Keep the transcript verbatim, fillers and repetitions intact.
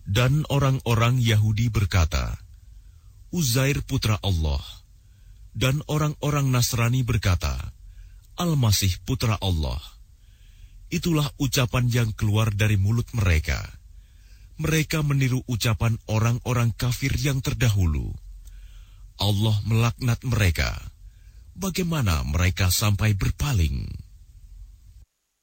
Dan orang-orang Yahudi berkata, Uzair putra Allah. Dan orang-orang Nasrani berkata, Al-Masih putra Allah. Itulah ucapan yang keluar dari mulut mereka. Mereka meniru ucapan orang-orang kafir yang terdahulu. Allah melaknat mereka. Bagaimana mereka sampai berpaling?